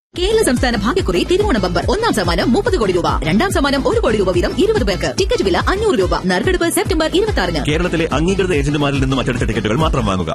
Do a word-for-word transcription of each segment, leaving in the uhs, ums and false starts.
കേരള സംസ്ഥാന ഭാഗ്യക്കുറി തിരുവോണം ബമ്പർ ഒന്നാം സമ്മാനം മുപ്പത് കോടി രൂപ, രണ്ടാം സമ്മാനം ഒരു കോടി രൂപ വീതം ഇരുപത് പേർക്ക്. ടിക്കറ്റ് വില അഞ്ഞൂറ് രൂപ. നറുക്കെടുപ്പ് സെപ്റ്റംബർ ഇരുപത്തി ആറിന്. കേരളത്തിലെ അംഗീകൃത ഏജന്റുമാരിൽ നിന്നും മറ്റെടുത്ത ടിക്കറ്റുകൾ മാത്രം വാങ്ങുക.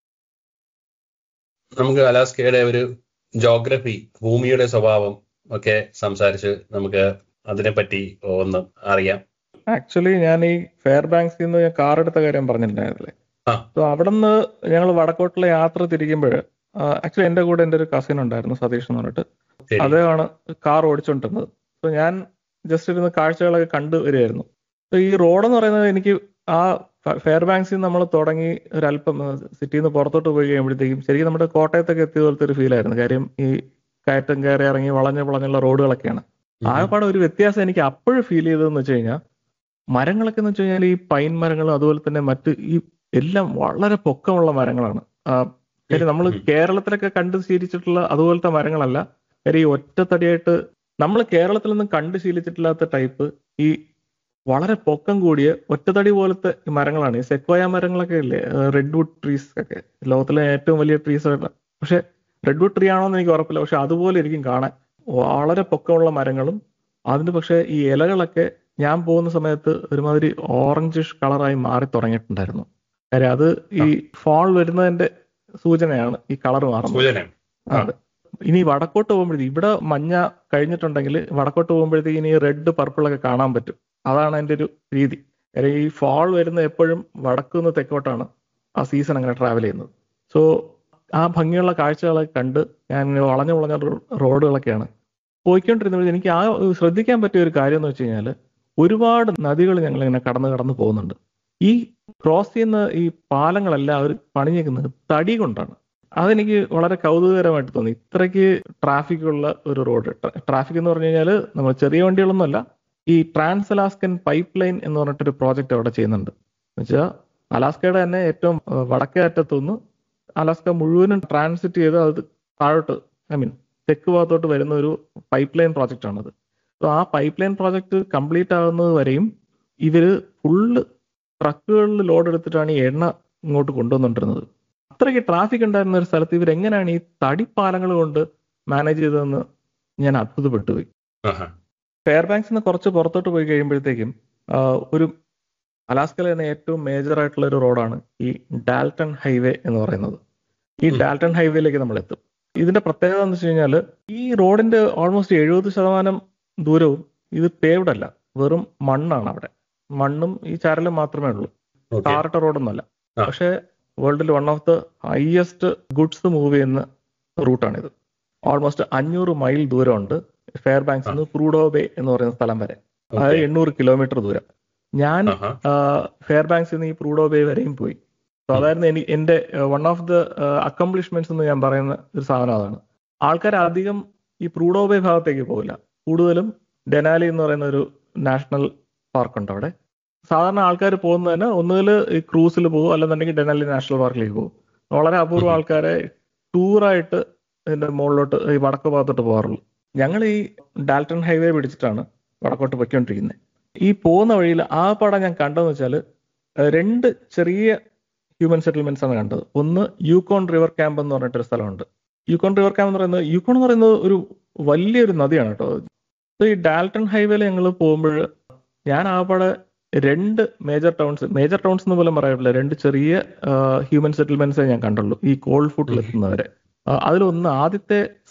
നമുക്ക് അലാസ്കയുടെ ഒരു ജോഗ്രഫി, ഭൂമിയുടെ സ്വഭാവം ഒക്കെ സംസാരിച്ച് നമുക്ക് അതിനെപ്പറ്റി ഒന്ന് അറിയാം. ആക്ച്വലി ഞാൻ ഈ ഫെയർ ബാങ്ക്സിൽ നിന്ന് ഞാൻ കാർ എടുത്ത കാര്യം പറഞ്ഞിട്ടുണ്ടായിരുന്നില്ലേ. സോ അവിടെ നിന്ന് ഞങ്ങൾ വടക്കോട്ടുള്ള യാത്ര തിരിക്കുമ്പോൾ ആക്ച്വലി എന്റെ കൂടെ എന്റെ ഒരു കസിൻ ഉണ്ടായിരുന്നു, സതീഷ് എന്ന് പറഞ്ഞിട്ട്. അദ്ദേഹമാണ് കാർ ഓടിച്ചോണ്ടിരുന്നത്. സോ ഞാൻ ജസ്റ്റ് ഇരുന്ന് കാഴ്ചകളൊക്കെ കണ്ടു വരികയായിരുന്നു. സോ ഈ റോഡെന്ന് പറയുന്നത് എനിക്ക് ആ ഫെയർ ബാങ്ക്സിൽ നിന്ന് നമ്മൾ തുടങ്ങി ഒരല്പം സിറ്റിയിൽ നിന്ന് പുറത്തോട്ട് പോയി കഴിയുമ്പോഴത്തേക്കും ശരിക്കും നമ്മുടെ കോട്ടയത്തൊക്കെ എത്തിയ പോലത്തെ ഒരു ഫീൽ ആയിരുന്നു. കാര്യം ഈ കയറ്റം കയറി ഇറങ്ങി വളഞ്ഞ വളഞ്ഞുള്ള റോഡുകളൊക്കെയാണ്. ആകെപ്പാടെ ഒരു വ്യത്യാസം എനിക്ക് അപ്പോഴും ഫീൽ ചെയ്തതെന്ന് വെച്ച് കഴിഞ്ഞാൽ മരങ്ങളൊക്കെ എന്ന് വെച്ച് കഴിഞ്ഞാൽ ഈ പൈൻ മരങ്ങളും അതുപോലെ തന്നെ മറ്റ് ഈ എല്ലാം വളരെ പൊക്കമുള്ള മരങ്ങളാണ്. കാര്യം നമ്മൾ കേരളത്തിലൊക്കെ കണ്ടു ശീലിച്ചിട്ടുള്ള അതുപോലത്തെ മരങ്ങളല്ല. കാര്യം ഈ ഒറ്റത്തടിയായിട്ട് നമ്മൾ കേരളത്തിൽ നിന്നും കണ്ടു ശീലിച്ചിട്ടില്ലാത്ത ടൈപ്പ് ഈ വളരെ പൊക്കം കൂടിയ ഒറ്റത്തടി പോലത്തെ മരങ്ങളാണ്. ഈ സെക്വോയ മരങ്ങളൊക്കെ ഇല്ലേ, റെഡ് വുഡ് ട്രീസ് ഒക്കെ ലോകത്തിലെ ഏറ്റവും വലിയ ട്രീസ്. പക്ഷെ റെഡ് വുഡ് ട്രീ ആണോ എന്ന് എനിക്ക് ഉറപ്പില്ല. പക്ഷെ അതുപോലെ ഇരിക്കും കാണാൻ, വളരെ പൊക്കമുള്ള മരങ്ങളും. അതിന് പക്ഷെ ഈ ഇലകളൊക്കെ ഞാൻ പോകുന്ന സമയത്ത് ഒരുമാതിരി ഓറഞ്ചിഷ് കളറായി മാറി തുടങ്ങിയിട്ടുണ്ടായിരുന്നു. കാര്യം അത് ഈ ഫോൾ വരുന്നതിന്റെ സൂചനയാണ് ഈ കളർ മാറുന്നത്. അതെ. ഇനി വടക്കോട്ട് പോകുമ്പോഴത്തേക്ക് ഇവിടെ മഞ്ഞ കഴിഞ്ഞിട്ടുണ്ടെങ്കിൽ വടക്കോട്ട് പോകുമ്പോഴത്തേക്ക് ഇനി റെഡ് പർപ്പിളൊക്കെ കാണാൻ പറ്റും. അതാണ് അതിന്റെ ഒരു രീതി. കാര്യം ഈ ഫോൾ വരുന്ന എപ്പോഴും വടക്കു നിന്ന് തെക്കോട്ടാണ് ആ സീസൺ അങ്ങനെ ട്രാവൽ ചെയ്യുന്നത്. സോ ആ ഭംഗിയുള്ള കാഴ്ചകളൊക്കെ കണ്ട് ഞാൻ വളഞ്ഞ വളഞ്ഞ റോഡുകളൊക്കെയാണ് പോയിക്കൊണ്ടിരുന്നത്. എനിക്ക് ആ ശ്രദ്ധിക്കാൻ പറ്റിയ ഒരു കാര്യം എന്ന് വെച്ച് കഴിഞ്ഞാൽ ഒരുപാട് നദികൾ ഞങ്ങൾ ഇങ്ങനെ കടന്ന് കടന്ന് പോകുന്നുണ്ട്. ഈ ക്രോസ് ചെയ്യുന്ന ഈ പാലങ്ങളെല്ലാം അവർ പണിഞ്ഞേക്കുന്നത് തടി കൊണ്ടാണ്. അതെനിക്ക് വളരെ കൗതുകകരമായിട്ട് തോന്നി. ഇത്രയ്ക്ക് ട്രാഫിക് ഉള്ള ഒരു റോഡ്. ട്രാഫിക് എന്ന് പറഞ്ഞു കഴിഞ്ഞാൽ നമ്മൾ ചെറിയ വണ്ടികളൊന്നുമല്ല. ഈ ട്രാൻസ് അലാസ്കൻ പൈപ്പ് ലൈൻ എന്ന് പറഞ്ഞിട്ടൊരു പ്രോജക്റ്റ് അവിടെ ചെയ്യുന്നുണ്ട്. എന്ന് വെച്ചാൽ അലാസ്കയുടെ തന്നെ ഏറ്റവും വടക്കേ അറ്റത്തുനിന്ന് അലാസ്ക മുഴുവനും ട്രാൻസിറ്റ് ചെയ്ത് അത് താഴോട്ട് ഐ മീൻ തെക്ക് ഭാഗത്തോട്ട് വരുന്ന ഒരു പൈപ്പ് ലൈൻ പ്രോജക്റ്റ് ആണത്. സോ ആ പൈപ്പ് ലൈൻ പ്രോജക്റ്റ് കംപ്ലീറ്റ് ആകുന്നത് വരെയും ഇവര് ഫുള്ള് ട്രക്കുകളിൽ ലോഡ് എടുത്തിട്ടാണ് ഈ എണ്ണ ഇങ്ങോട്ട് കൊണ്ടുവന്നുകൊണ്ടിരുന്നത്. അത്രയ്ക്ക് ട്രാഫിക് ഉണ്ടായിരുന്ന ഒരു സ്ഥലത്ത് ഇവരെങ്ങനെയാണ് ഈ തടിപ്പാലങ്ങൾ കൊണ്ട് മാനേജ് ചെയ്തതെന്ന് ഞാൻ അത്ഭുതപ്പെട്ടു പോയി. ഫെയർ ബാങ്ക്സിൽ നിന്ന് കുറച്ച് പുറത്തോട്ട് പോയി കഴിയുമ്പോഴത്തേക്കും ഒരു അലാസ്കയിലെ തന്നെ ഏറ്റവും മേജർ ആയിട്ടുള്ള ഒരു റോഡാണ് ഈ ഡാൽട്ടൺ ഹൈവേ എന്ന് പറയുന്നത്. ഈ ഡാൽട്ടൺ ഹൈവേയിലേക്ക് നമ്മൾ എത്തും. ഇതിന്റെ പ്രത്യേകത എന്ന് വെച്ച് കഴിഞ്ഞാൽ ഈ റോഡിന്റെ ഓൾമോസ്റ്റ് എഴുപത് ശതമാനം ദൂരവും ഇത് പേവ്ഡ് അല്ല, വെറും മണ്ണാണ്. അവിടെ മണ്ണും ഈ ചരലും മാത്രമേ ഉള്ളൂ. ടാറിട്ട റോഡൊന്നുമല്ല. പക്ഷെ വേൾഡിൽ one of the highest goods move ചെയ്യുന്ന റൂട്ടാണിത്. ഓൾമോസ്റ്റ് അഞ്ഞൂറ് മൈൽ ദൂരമുണ്ട് ഫെയർ ബാങ്ക്സിൽ നിന്ന് പ്രൂഡോ ബേ എന്ന് പറയുന്ന സ്ഥലം വരെ. അതായത് എണ്ണൂറ് കിലോമീറ്റർ ദൂരം. ഞാൻ ഫെയർ ബാങ്ക്സിൽ നിന്ന് ഈ പ്രൂഡോ ബേ വരെയും പോയി. സോ അതായിരുന്നു എനിക്ക് എന്റെ വൺ ഓഫ് ദ അക്കംപ്ലിഷ്മെന്റ്സ് എന്ന് ഞാൻ പറയുന്ന ഒരു സാധനം അതാണ്. ആൾക്കാർ അധികം ഈ പ്രൂഡോ ബേ ഭാഗത്തേക്ക് പോകില്ല. കൂടുതലും ഡെനാലി എന്ന് പറയുന്ന ഒരു നാഷണൽ പാർക്കുണ്ട് അവിടെ. സാധാരണ ആൾക്കാർ പോകുന്നത് തന്നെ ഒന്നുകിൽ ഈ ക്രൂസിൽ പോകും, അല്ലെന്നുണ്ടെങ്കിൽ ഡെനാലി നാഷണൽ പാർക്കിലേക്ക് പോകും. വളരെ അപൂർവം ആൾക്കാരെ ടൂറായിട്ട് ഇതിന്റെ മുകളിലോട്ട് ഈ വടക്ക് ഭാഗത്തോട്ട് പോകാറുള്ളൂ. ഞങ്ങൾ ഈ ഡാൽട്ടൺ ഹൈവേ പിടിച്ചിട്ടാണ് വടക്കോട്ട് പൊയ്ക്കൊണ്ടിരിക്കുന്നത്. ഈ പോകുന്ന വഴിയിൽ ആ പടം ഞാൻ കണ്ടതെന്ന് വെച്ചാൽ രണ്ട് ചെറിയ ഹ്യൂമൻ സെറ്റിൽമെന്റ്സ് ആണ് കണ്ടത്. ഒന്ന് യൂക്കോൺ റിവർ ക്യാമ്പ് എന്ന് പറഞ്ഞിട്ടൊരു സ്ഥലമുണ്ട്. യൂക്കോൺ റിവർ ക്യാമ്പ് എന്ന് പറയുന്നത് യൂക്കോൺ എന്ന് പറയുന്നത് ഒരു വലിയൊരു നദിയാണ് കേട്ടോ. ഈ ഡാൽട്ടൺ ഹൈവേയിൽ ഞങ്ങൾ പോകുമ്പോൾ ഞാൻ ആകപ്പാടെ രണ്ട് മേജർ ടൗൺസ് മേജർ ടൗൺസ് എന്ന് പോലും പറയാറില്ല, രണ്ട് ചെറിയ ഹ്യൂമൻ സെറ്റിൽമെന്റ്സേ ഞാൻ കണ്ടുള്ളൂ ഈ കോൾഡ് ഫുഡിൽ എത്തുന്നവരെ. അതിലൊന്ന് ആദ്യത്തെ